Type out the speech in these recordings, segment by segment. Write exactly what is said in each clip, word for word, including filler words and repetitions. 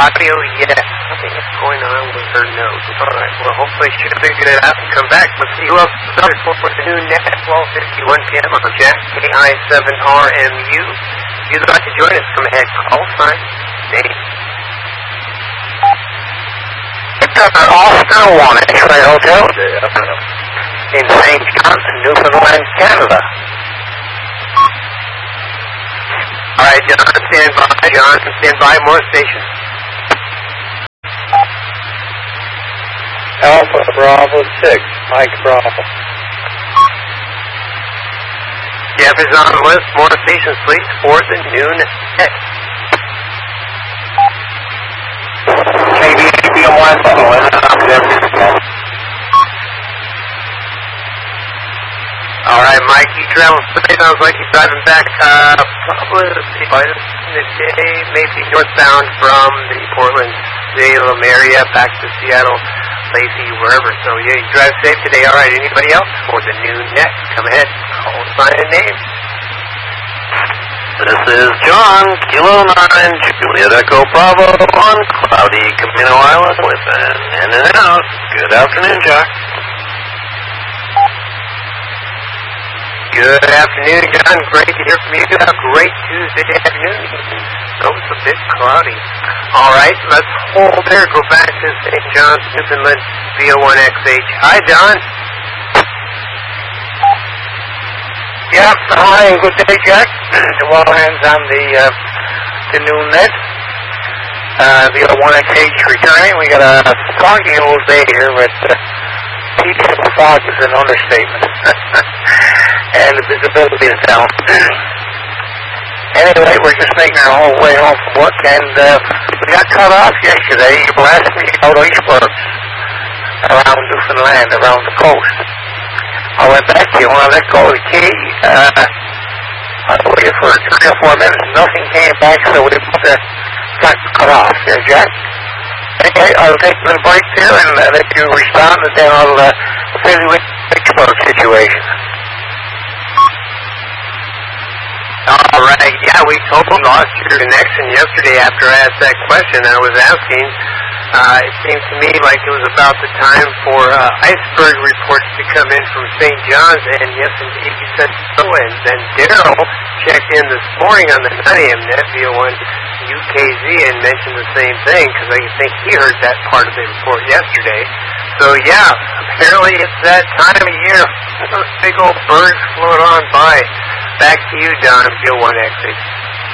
audio yet. Something is going on with her nose. All right, well, hopefully she'll figure it out and come back. Let's see who else started for the new net at twelve fifty-one p.m. on Jack K I seven R M U. If you'd like to join us, come ahead, call sign, name. Victor Oscar one X-Ray Hotel in Saint John's, Newfoundland, Canada. All right, John, stand by. John, stand by. More stations. Alpha Bravo six, Mike Bravo. Jeff is on the list. More stations, please, for the noon net. K B B M one seven. All right, Mike, you travel straight. Sounds like you're driving back, uh, probably, let's see, by the midday, maybe northbound from the Portland, Salem area back to Seattle, Lacey, wherever. So, yeah, you drive safe today. All right, anybody else for the noon net? Come ahead, call, sign, and name. This is John, Kilo nine, Juliet Echo Bravo on cloudy Camino Island with an in and out. Good afternoon, Jack. Good afternoon, John. Great to hear from you. A great Tuesday afternoon. So it's a bit cloudy. All right, let's hold there. Go back to Saint John's, Newfoundland, V O one X H. Hi, John. Yeah, hi, and good day, Jack. To all hands on the uh, the noon net. Uh, V O one X H returning. We got a foggy old day here, but uh, peaceful fog is an understatement. And the visibility is down. Anyway, we're just making our whole way home from work, and uh, we got cut off yesterday. You blasted me out icebergs around Newfoundland, around the coast. I went back to you when I let go of the key. Uh, I waited for three or four minutes. Nothing came back, so we put the got cut off there, Jack. Anyway, I'll take a little break there and uh, let you respond, and then I'll uh, fill you in the iceberg situation. All right, yeah, we totally lost your connection yesterday after I asked that question. I was asking, uh, it seemed to me like it was about the time for uh, iceberg reports to come in from Saint John's, and yes, indeed, you said so. And then Daryl checked in this morning on the nine a.m. net, V O one U K Z, and mentioned the same thing, because I think he heard that part of the report yesterday. So, yeah, apparently it's that time of year. Those big old birds float on by. Back to you, Don, V O one X H.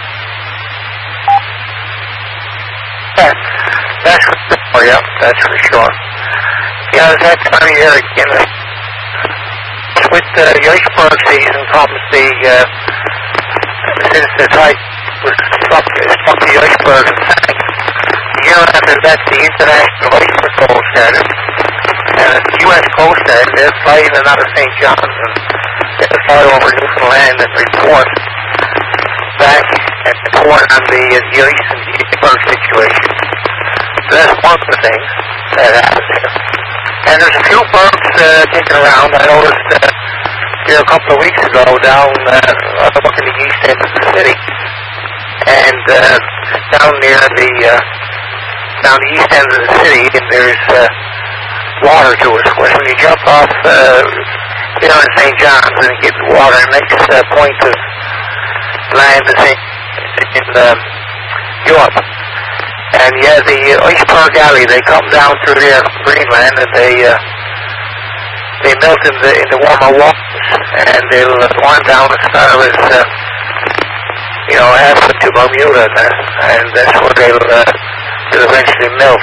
Yeah, that's for sure. Yeah, that's for sure. Yeah, it's that time of year again. With uh, the iceberg season comes the, uh, since the tide was struck, struck the iceberg and sank. The year after that, the International Ice Patrol started. And the U S Coast Guard, they're flying out of Saint John's, and they'll fly over Newfoundland and report back and report on the, uh, the ice and the iceberg situation. So that's one of the things that happens here. And there's a few birds uh, kicking around. I noticed uh, here a couple of weeks ago down uh, up in the east end of the city, and uh, down near the uh, down the east end of the city, and there's uh, water to it. Of course, when you jump off uh, here in Saint John's and get water, the next uh, point of land is in, in uh, Europe. And yeah, the uh, iceberg alley, they come down through there from Greenland, and they uh, they melt in the in the warmer waters, and they'll uh, go on down as far as uh, you know, halfway to Bermuda, and that's where they'll uh, they'll eventually melt.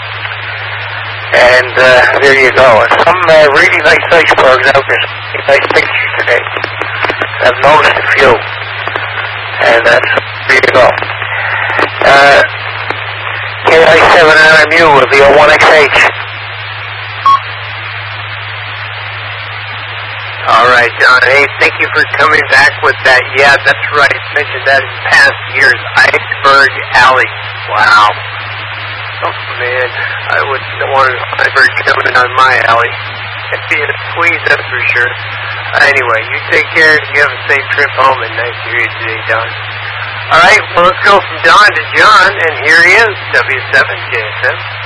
And uh, there you go. And some uh, really nice icebergs out there. Some nice pictures today. I've noticed a few. And that's there you go. Uh, K I seven R M U with V O one X H. All right, John. Hey, thank you for coming back with that. Yeah, that's right. I mentioned that in past years. Iceberg Alley. Wow. Oh, man. I wouldn't want an iceberg coming on my alley. It'd be a squeeze, that's for sure. Anyway, you take care. You have a safe trip home, and nice to hear you today, Don. All right, well, let's go from Don to John, and here he is. W seven J S M.